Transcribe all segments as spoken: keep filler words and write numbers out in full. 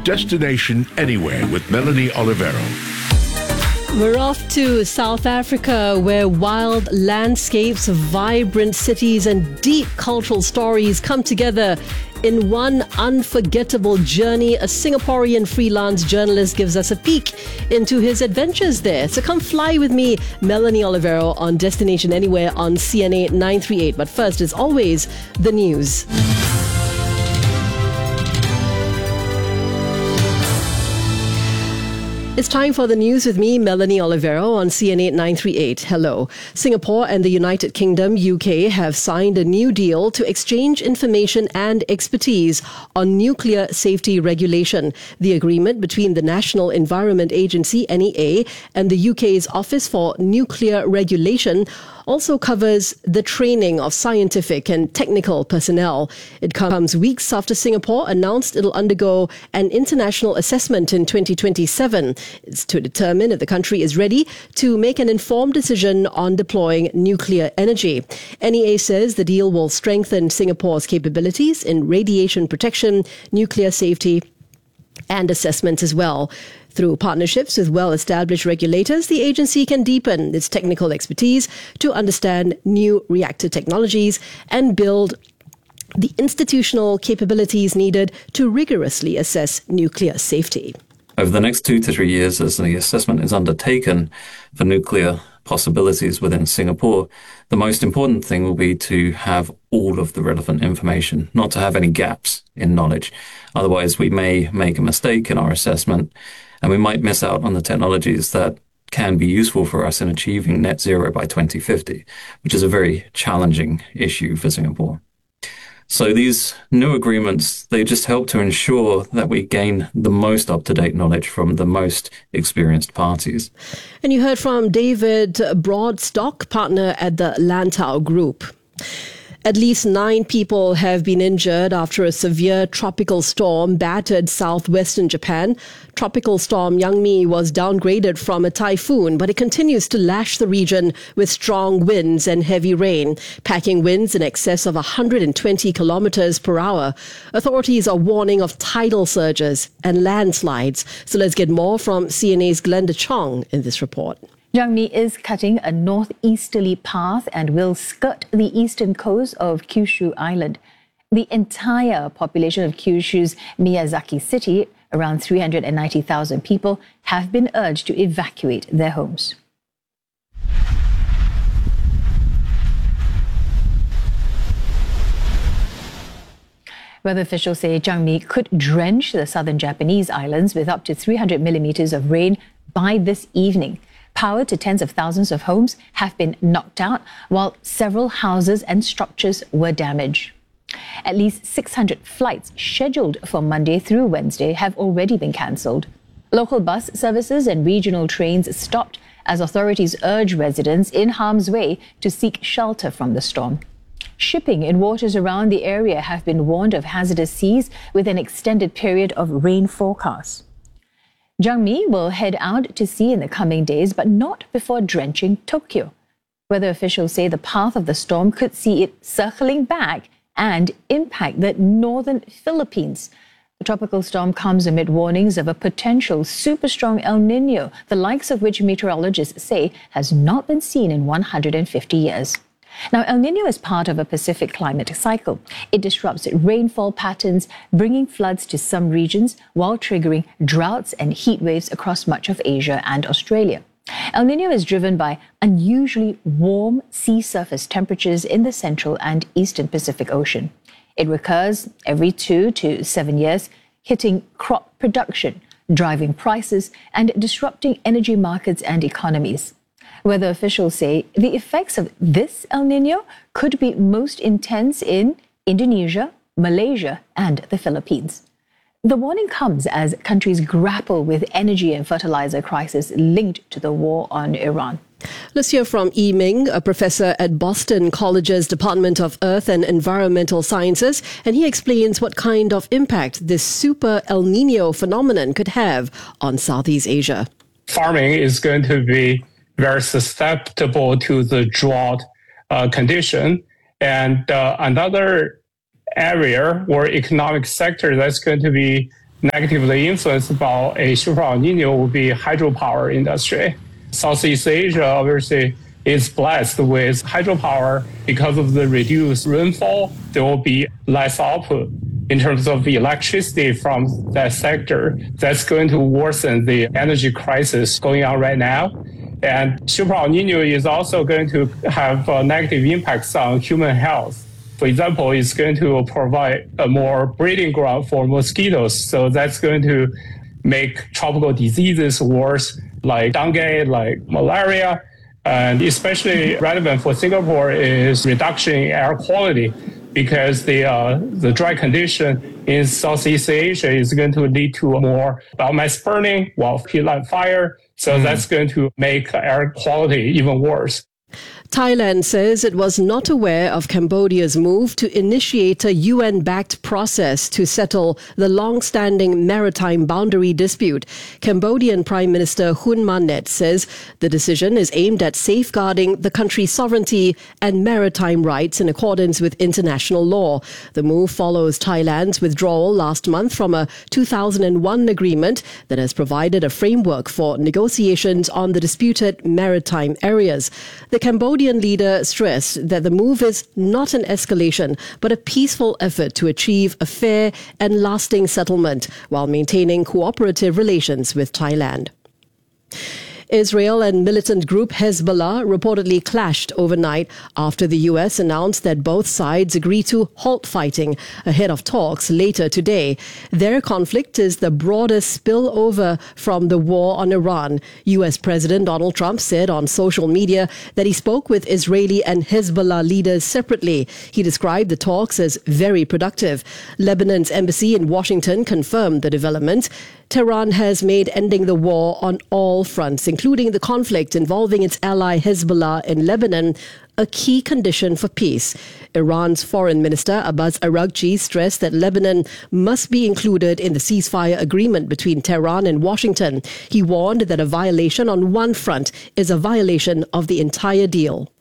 Destination Anywhere with Melanie Olivero. We're off to South Africa, where wild landscapes, vibrant cities, and deep cultural stories come together in one unforgettable journey. A Singaporean freelance journalist gives us a peek into his adventures there. So come fly with me, Melanie Olivero, on Destination Anywhere on C N A nine three eight. But first, as always, the news. It's time for the news with me, Melanie Olivero, on C N A nine three eight. Hello. Singapore and the United Kingdom, U K, have signed a new deal to exchange information and expertise on nuclear safety regulation. The agreement between the National Environment Agency, N E A, and the U K's Office for Nuclear Regulation also covers the training of scientific and technical personnel. It comes weeks after Singapore announced it'll undergo an international assessment in twenty twenty-seven. It's to determine if the country is ready to make an informed decision on deploying nuclear energy. N E A says the deal will strengthen Singapore's capabilities in radiation protection, nuclear safety, and assessments as well. Through partnerships with well-established regulators, the agency can deepen its technical expertise to understand new reactor technologies and build the institutional capabilities needed to rigorously assess nuclear safety. Over the next two to three years, as the assessment is undertaken for nuclear possibilities within Singapore, the most important thing will be to have all of the relevant information, not to have any gaps in knowledge. Otherwise, we may make a mistake in our assessment, and we might miss out on the technologies that can be useful for us in achieving net zero by twenty fifty, which is a very challenging issue for Singapore. So these new agreements, they just help to ensure that we gain the most up-to-date knowledge from the most experienced parties. And you heard from David Broadstock, partner at the Lantau Group. At least nine people have been injured after a severe tropical storm battered southwestern Japan. Tropical storm Yangmi was downgraded from a typhoon, but it continues to lash the region with strong winds and heavy rain, packing winds in excess of one hundred twenty kilometers per hour. Authorities are warning of tidal surges and landslides. So let's get more from C N A's Glenda Chong in this report. Yangmi is cutting a northeasterly path and will skirt the eastern coast of Kyushu Island. The entire population of Kyushu's Miyazaki city, around three hundred ninety thousand people, have been urged to evacuate their homes. Weather officials say Yangmi could drench the southern Japanese islands with up to three hundred millimeters of rain by this evening. Power to tens of thousands of homes have been knocked out, while several houses and structures were damaged. At least six hundred flights scheduled for Monday through Wednesday have already been cancelled. Local bus services and regional trains stopped as authorities urge residents in harm's way to seek shelter from the storm. Shipping in waters around the area have been warned of hazardous seas with an extended period of rain forecast. Yangmi will head out to sea in the coming days, but not before drenching Tokyo. Weather officials say the path of the storm could see it circling back and impact the northern Philippines. The tropical storm comes amid warnings of a potential super strong El Niño, the likes of which meteorologists say has not been seen in one hundred fifty years. Now, El Niño is part of a Pacific climate cycle. It disrupts rainfall patterns, bringing floods to some regions while triggering droughts and heat waves across much of Asia and Australia. El Niño is driven by unusually warm sea surface temperatures in the central and eastern Pacific Ocean. It recurs every two to seven years, hitting crop production, driving prices, and disrupting energy markets and economies. Weather officials say the effects of this El Niño could be most intense in Indonesia, Malaysia, and the Philippines. The warning comes as countries grapple with energy and fertilizer crisis linked to the war on Iran. Let's hear from Yi Ming, a professor at Boston College's Department of Earth and Environmental Sciences, and he explains what kind of impact this super El Niño phenomenon could have on Southeast Asia. Farming is going to be very susceptible to the drought uh, condition. And uh, another area or economic sector that's going to be negatively influenced by a super El Nino would be hydropower industry. Southeast Asia obviously is blessed with hydropower. Because of the reduced rainfall, there will be less output in terms of electricity from that sector. That's going to worsen the energy crisis going on right now. And super El Nino is also going to have uh, negative impacts on human health. For example, it's going to provide a more breeding ground for mosquitoes. So that's going to make tropical diseases worse, like dengue, like malaria. And especially relevant for Singapore is reduction in air quality, because the uh, the dry condition in Southeast Asia is going to lead to more biomass burning, while peatland fire. So mm. that's going to make air quality even worse. Thailand says it was not aware of Cambodia's move to initiate a U N-backed process to settle the long-standing maritime boundary dispute. Cambodian Prime Minister Hun Manet says the decision is aimed at safeguarding the country's sovereignty and maritime rights in accordance with international law. The move follows Thailand's withdrawal last month from a two thousand one agreement that has provided a framework for negotiations on the disputed maritime areas. The Cambodian leader stressed that the move is not an escalation, but a peaceful effort to achieve a fair and lasting settlement while maintaining cooperative relations with Thailand. Israel and militant group Hezbollah reportedly clashed overnight after the U S announced that both sides agreed to halt fighting ahead of talks later today. Their conflict is the broadest spillover from the war on Iran. U S President Donald Trump said on social media that he spoke with Israeli and Hezbollah leaders separately. He described the talks as very productive. Lebanon's embassy in Washington confirmed the development. Tehran has made ending the war on all fronts, including the conflict involving its ally Hezbollah in Lebanon, a key condition for peace. Iran's Foreign Minister Abbas Araghchi stressed that Lebanon must be included in the ceasefire agreement between Tehran and Washington. He warned that a violation on one front is a violation of the entire deal.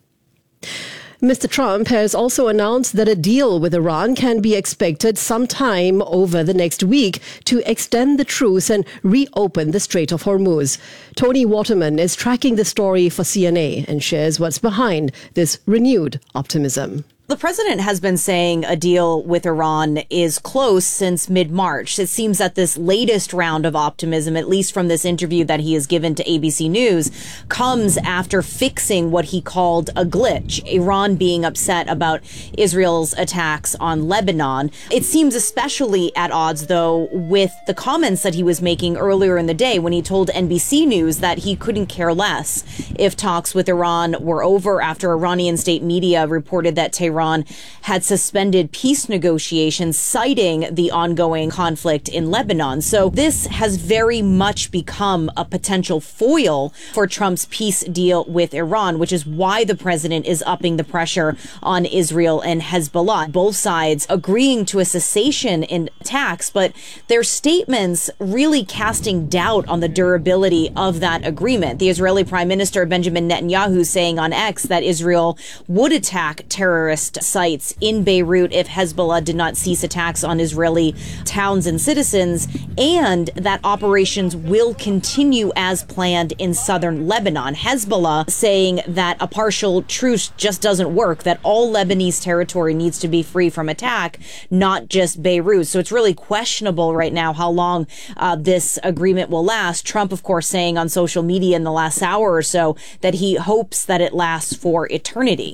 Mister Trump has also announced that a deal with Iran can be expected sometime over the next week to extend the truce and reopen the Strait of Hormuz. Tony Waterman is tracking the story for C N A and shares what's behind this renewed optimism. The president has been saying a deal with Iran is close since mid-March. It seems that this latest round of optimism, at least from this interview that he has given to A B C News, comes after fixing what he called a glitch, Iran being upset about Israel's attacks on Lebanon. It seems especially at odds, though, with the comments that he was making earlier in the day when he told N B C News that he couldn't care less if talks with Iran were over after Iranian state media reported that Tehran had suspended peace negotiations, citing the ongoing conflict in Lebanon. So this has very much become a potential foil for Trump's peace deal with Iran, which is why the president is upping the pressure on Israel and Hezbollah. Both sides agreeing to a cessation in attacks, but their statements really casting doubt on the durability of that agreement. The Israeli Prime Minister Benjamin Netanyahu saying on X that Israel would attack terrorist sites in Beirut if Hezbollah did not cease attacks on Israeli towns and citizens, and that operations will continue as planned in southern Lebanon. Hezbollah saying that a partial truce just doesn't work, that all Lebanese territory needs to be free from attack, not just Beirut. So it's really questionable right now how long uh, this agreement will last. Trump, of course, saying on social media in the last hour or so that he hopes that it lasts for eternity.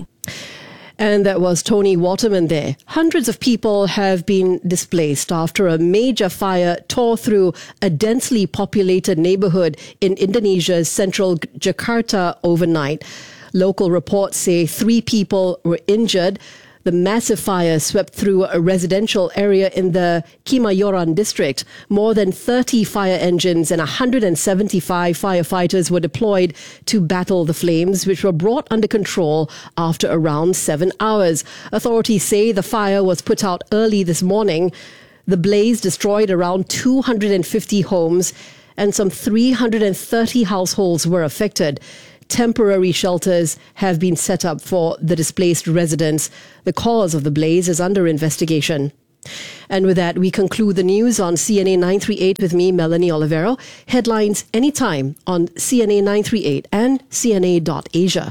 And that was Tony Waterman there. Hundreds of people have been displaced after a major fire tore through a densely populated neighborhood in Indonesia's central Jakarta overnight. Local reports say three people were injured. The massive fire swept through a residential area in the Kemayoran district. More than thirty fire engines and one hundred seventy-five firefighters were deployed to battle the flames, which were brought under control after around seven hours. Authorities say the fire was put out early this morning. The blaze destroyed around two hundred fifty homes, and some three hundred thirty households were affected. Temporary shelters have been set up for the displaced residents. The cause of the blaze is under investigation. And with that, we conclude the news on C N A nine three eight with me, Melanie Olivero. Headlines anytime on C N A nine three eight and C N A dot Asia.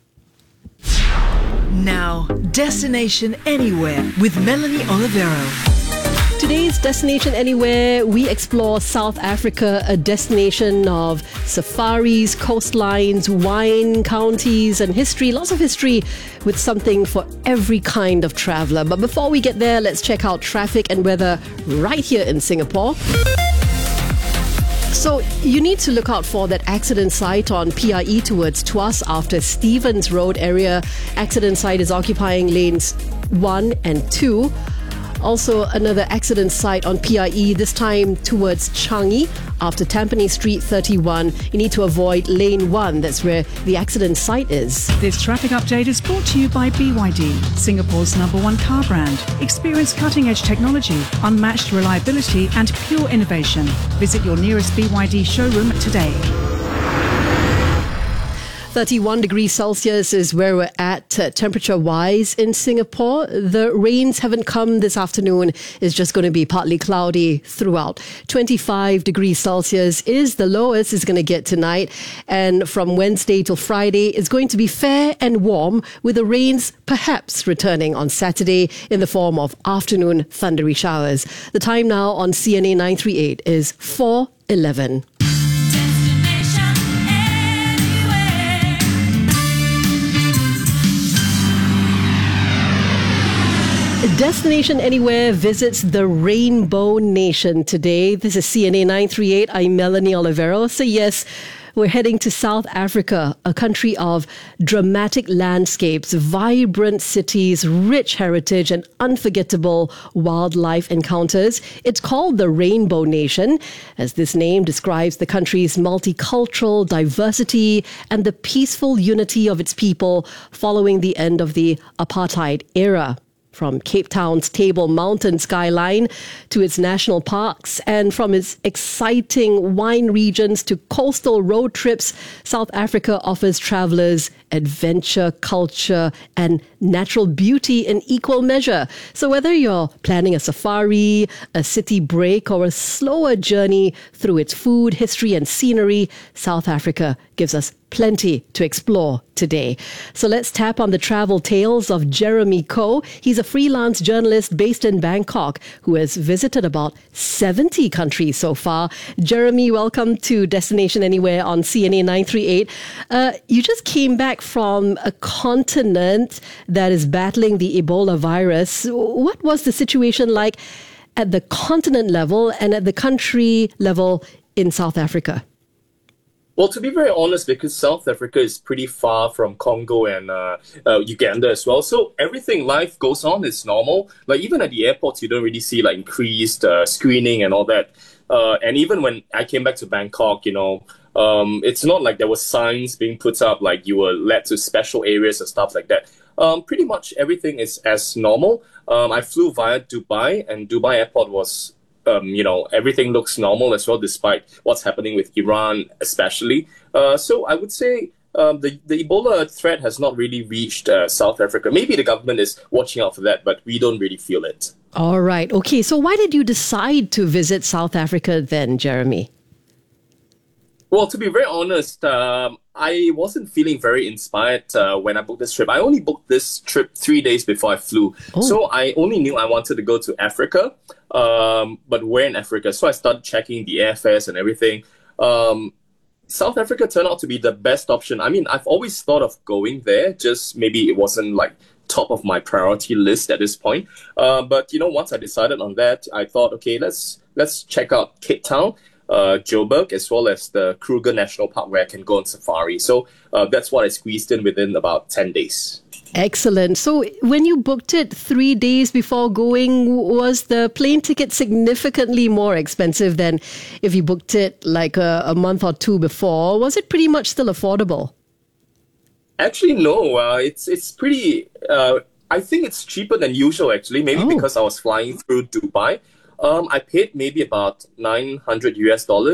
Now, Destination Anywhere with Melanie Olivero. Today's Destination Anywhere, we explore South Africa, a destination of safaris, coastlines, wine, counties, and history. Lots of history with something for every kind of traveller. But before we get there, let's check out traffic and weather right here in Singapore. So you need to look out for that accident site on P I E towards Tuas after Stevens Road area. Accident site is occupying lanes one and two. Also, another accident site on P I E, this time towards Changi after Tampines Street thirty-one. You need to avoid lane one. That's where the accident site is. This traffic update is brought to you by B Y D, Singapore's number one car brand. Experience cutting-edge technology, unmatched reliability and pure innovation. Visit your nearest B Y D showroom today. thirty-one degrees Celsius is where we're at uh, temperature-wise in Singapore. The rains haven't come this afternoon. It's just going to be partly cloudy throughout. twenty-five degrees Celsius is the lowest it's going to get tonight. And from Wednesday till Friday, it's going to be fair and warm with the rains perhaps returning on Saturday in the form of afternoon thundery showers. The time now on C N A nine three eight is four eleven. Destination Anywhere visits the Rainbow Nation today. This is C N A nine three eight. I'm Melanie Olivero. So yes, we're heading to South Africa, a country of dramatic landscapes, vibrant cities, rich heritage, and unforgettable wildlife encounters. It's called the Rainbow Nation, as this name describes the country's multicultural diversity and the peaceful unity of its people following the end of the apartheid era. From Cape Town's Table Mountain skyline to its national parks and from its exciting wine regions to coastal road trips, South Africa offers travellers adventure, culture, and natural beauty in equal measure. So whether you're planning a safari, a city break, or a slower journey through its food, history, and scenery, South Africa gives us plenty to explore today. So let's tap on the travel tales of Jeremy Koh. He's a freelance journalist based in Bangkok who has visited about seventy countries so far. Jeremy, welcome to Destination Anywhere on C N A nine three eight. Uh, you just came back from a continent that is battling the Ebola virus. What was the situation like at the continent level and at the country level in South Africa? Well, to be very honest, because South Africa is pretty far from Congo and uh, uh, Uganda as well, so everything, life goes on, it's normal. Like even at the airports, you don't really see like increased uh, screening and all that. Uh, and even when I came back to Bangkok, you know, um, it's not like there were signs being put up like you were led to special areas and stuff like that. Um, pretty much everything is as normal. Um, I flew via Dubai, and Dubai airport was Um, you know, everything looks normal as well, despite what's happening with Iran, especially. Uh, so I would say um, the, the Ebola threat has not really reached uh, South Africa. Maybe the government is watching out for that, but we don't really feel it. All right. Okay. So why did you decide to visit South Africa then, Jeremy? Well, to be very honest, um, I wasn't feeling very inspired uh, when I booked this trip. I only booked this trip three days before I flew. Oh. So I only knew I wanted to go to Africa, um, but where in Africa? So I started checking the airfares and everything. Um, South Africa turned out to be the best option. I mean, I've always thought of going there, just maybe it wasn't like top of my priority list at this point. Uh, but, you know, once I decided on that, I thought, okay, let's let's check out Cape Town. Uh, Joburg, as well as the Kruger National Park, where I can go on safari. So uh, that's what I squeezed in within about ten days. Excellent. So when you booked it three days before going, was the plane ticket significantly more expensive than if you booked it like a, a month or two before? Was it pretty much still affordable? Actually, no. Uh, it's it's pretty... Uh, I think it's cheaper than usual, actually. Maybe oh. because I was flying through Dubai. Um, I paid maybe about nine hundred US dollars